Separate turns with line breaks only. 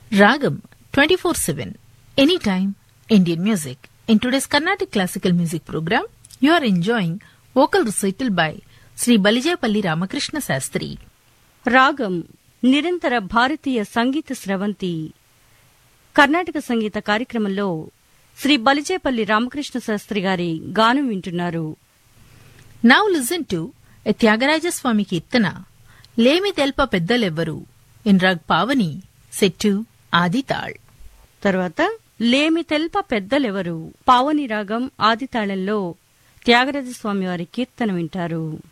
Ragam 24/7, anytime, Indian music. In today's Carnatic classical music program, you are enjoying vocal recital by Sri Balijapalli Ramakrishna Sastri.
రాగం నిరంతర భారతీయ సంగీత స్రవంతి. కర్ణాటక సంగీత కార్యక్రమంలో శ్రీ బలిజేపల్లి రామకృష్ణ శాస్త్రి గారి గానం వింటున్నారు.
Now listen to a Tyagaraja Swami Kirtana, Lemi Telpa Peddalevvaru, in Rag Pavani, set to Adi Tal.
తర్వాత లేమి తెల్ప పెద్దలెవరు పావని రాగం ఆది తాళంలో త్యాగరాజస్వామి వారి కీర్తన వింటారు.